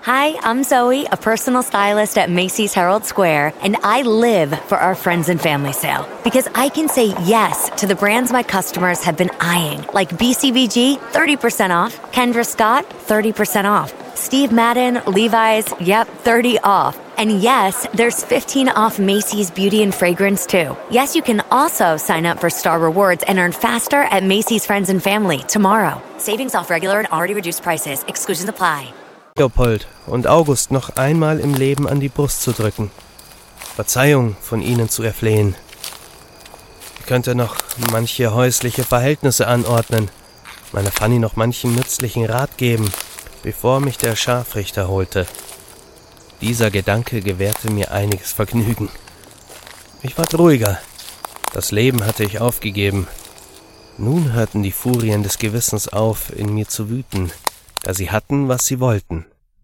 Hi, I'm Zoe, a personal stylist at Macy's Herald Square, and I live for our friends and family sale because I can say yes to the brands my customers have been eyeing, like BCBG, 30% off, Kendra Scott, 30% off, Steve Madden, Levi's, yep, 30 off. And yes, there's 15 off Macy's Beauty and Fragrance too. Yes, you can also sign up for Star Rewards and earn faster at Macy's Friends and Family tomorrow. Savings off regular and already reduced prices. Exclusions apply. Leopold und August noch einmal im Leben an die Brust zu drücken. Verzeihung von ihnen zu erflehen. Ich könnte noch manche häusliche Verhältnisse anordnen, meiner Fanny noch manchen nützlichen Rat geben, bevor mich der Scharfrichter holte. Dieser Gedanke gewährte mir einiges Vergnügen. Ich ward ruhiger. Das Leben hatte ich aufgegeben. Nun hörten die Furien des Gewissens auf, in mir zu wüten, da sie hatten, was sie wollten.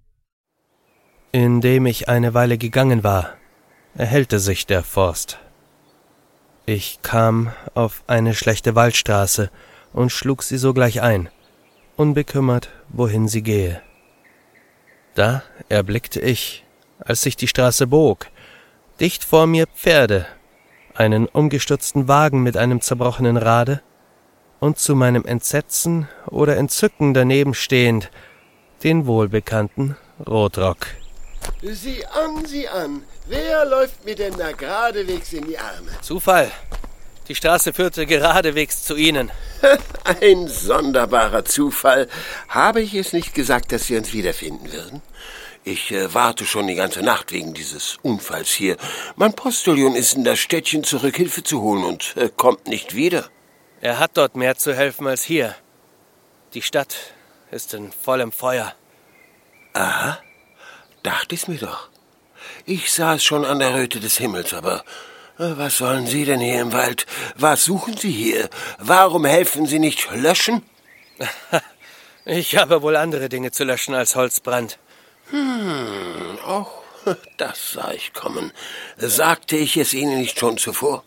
Indem ich eine Weile gegangen war, erhellte sich der Forst. Ich kam auf eine schlechte Waldstraße und schlug sie sogleich ein, unbekümmert, wohin sie gehe. Da erblickte ich, als sich die Straße bog, dicht vor mir Pferde, einen umgestürzten Wagen mit einem zerbrochenen Rade und zu meinem Entsetzen oder Entzücken daneben stehend den wohlbekannten Rotrock. Sieh an, wer läuft mir denn da geradewegs in die Arme? Zufall. Die Straße führte geradewegs zu Ihnen. Ein sonderbarer Zufall. Habe ich es nicht gesagt, dass Sie uns wiederfinden würden? Ich warte schon die ganze Nacht wegen dieses Unfalls hier. Mein Postillon ist in das Städtchen zurück, Hilfe zu holen und kommt nicht wieder. Er hat dort mehr zu helfen als hier. Die Stadt ist in vollem Feuer. Aha, dachte es mir doch. Ich sah es schon an der Röte des Himmels, aber was sollen Sie denn hier im Wald? Was suchen Sie hier? Warum helfen Sie nicht löschen? Ich habe wohl andere Dinge zu löschen als Holzbrand. Auch das sah ich kommen. Sagte ich es Ihnen nicht schon zuvor?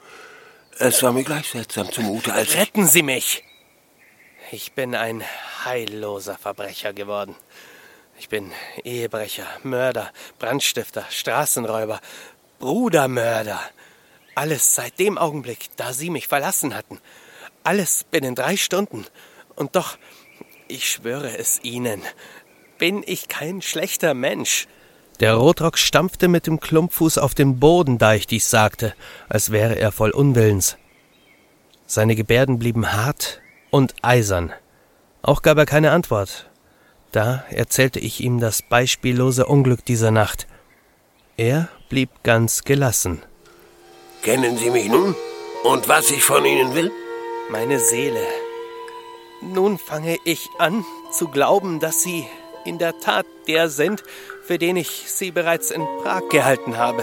Es war mir gleich seltsam zumute, als... Retten Sie mich! Ich bin ein heilloser Verbrecher geworden. Ich bin Ehebrecher, Mörder, Brandstifter, Straßenräuber, Brudermörder. Alles seit dem Augenblick, da Sie mich verlassen hatten. Alles binnen 3 Stunden. Und doch, ich schwöre es Ihnen, bin ich kein schlechter Mensch. Der Rotrock stampfte mit dem Klumpfuß auf den Boden, da ich dies sagte, als wäre er voll Unwillens. Seine Gebärden blieben hart und eisern. Auch gab er keine Antwort. Da erzählte ich ihm das beispiellose Unglück dieser Nacht. Er blieb ganz gelassen. Kennen Sie mich nun? Und was ich von Ihnen will? Meine Seele. Nun fange ich an zu glauben, dass Sie in der Tat der sind, für den ich Sie bereits in Prag gehalten habe.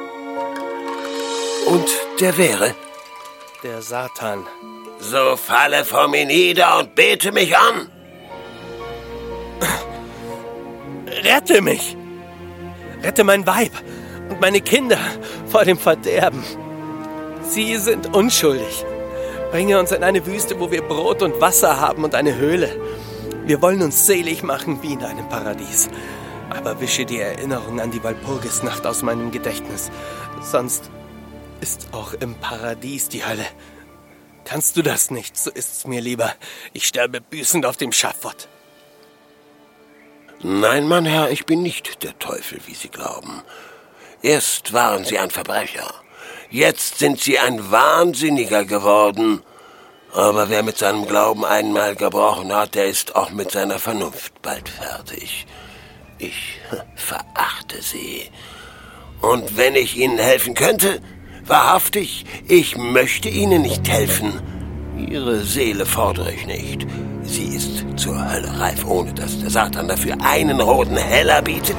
Und der wäre? Der Satan. So falle vor mir nieder und bete mich an. Rette mich! Rette mein Weib und meine Kinder vor dem Verderben. Sie sind unschuldig. Bringe uns in eine Wüste, wo wir Brot und Wasser haben und eine Höhle. Wir wollen uns selig machen wie in einem Paradies. Aber wische die Erinnerung an die Walpurgisnacht aus meinem Gedächtnis. Sonst ist auch im Paradies die Hölle. Kannst du das nicht, so ist's mir lieber. Ich sterbe büßend auf dem Schafott. Nein, mein Herr, ich bin nicht der Teufel, wie Sie glauben. Erst waren Sie ein Verbrecher. Jetzt sind Sie ein Wahnsinniger geworden. Aber wer mit seinem Glauben einmal gebrochen hat, der ist auch mit seiner Vernunft bald fertig. Ich verachte Sie. Und wenn ich Ihnen helfen könnte, wahrhaftig, ich möchte Ihnen nicht helfen. Ihre Seele fordere ich nicht. Sie ist zur Hölle reif, ohne dass der Satan dafür einen roten Heller bietet.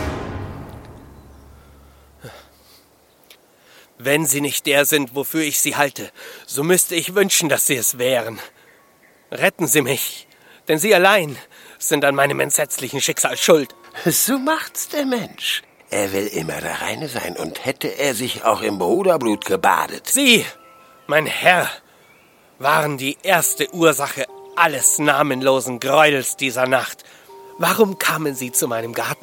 Wenn Sie nicht der sind, wofür ich Sie halte, so müsste ich wünschen, dass Sie es wären. Retten Sie mich, denn Sie allein sind an meinem entsetzlichen Schicksal schuld. So macht's der Mensch. Er will immer der Reine sein, und hätte er sich auch im Bruderblut gebadet. Sie, mein Herr, waren die erste Ursache alles namenlosen Gräuels dieser Nacht. Warum kamen Sie zu meinem Garten?